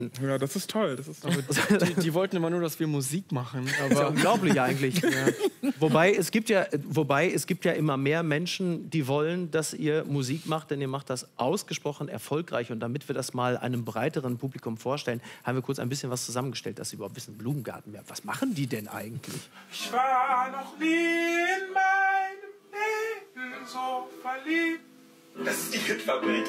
Ja, das ist toll. Das ist toll. Die wollten immer nur, dass wir Musik machen. Aber Das ist ja unglaublich eigentlich. Ja. Wobei es gibt ja immer mehr Menschen, die wollen, dass ihr Musik macht, denn ihr macht das ausgesprochen erfolgreich. Und damit wir das mal einem breiteren Publikum vorstellen, haben wir kurz ein bisschen was zusammengestellt, dass sie überhaupt wissen, Blumengarten. Was machen die denn eigentlich? Ich war noch nie in meinem Leben so verliebt. Das ist die Hitfabrik.